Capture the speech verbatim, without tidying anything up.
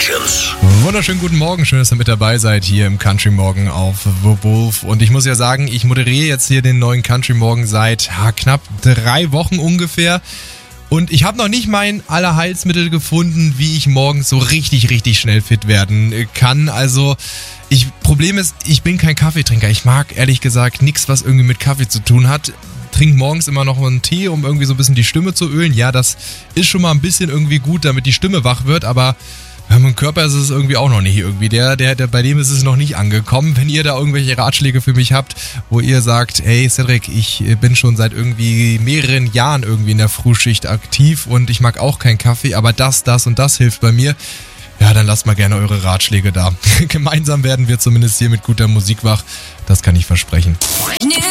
Connections. Wunderschönen guten Morgen, schön, dass ihr mit dabei seid hier im Country Morgen auf The Wolf. Und ich muss ja sagen, ich moderiere jetzt hier den neuen Country Morgen seit ja, knapp drei Wochen ungefähr. Und ich habe noch nicht mein Allerheilsmittel gefunden, wie ich morgens so richtig, richtig schnell fit werden kann. Also, ich Problem ist, ich bin kein Kaffeetrinker. Ich mag ehrlich gesagt nichts, was irgendwie mit Kaffee zu tun hat. Trink morgens immer noch einen Tee, um irgendwie so ein bisschen die Stimme zu ölen. Ja, das ist schon mal ein bisschen irgendwie gut, damit die Stimme wach wird, aber bei meinem Körper ist es irgendwie auch noch nicht irgendwie. Der, der, der, bei dem ist es noch nicht angekommen. Wenn ihr da irgendwelche Ratschläge für mich habt, wo ihr sagt, hey Cedric, ich bin schon seit irgendwie mehreren Jahren irgendwie in der Frühschicht aktiv und ich mag auch keinen Kaffee, aber das, das und das hilft bei mir. Ja, dann lasst mal gerne eure Ratschläge da. Gemeinsam werden wir zumindest hier mit guter Musik wach. Das kann ich versprechen. New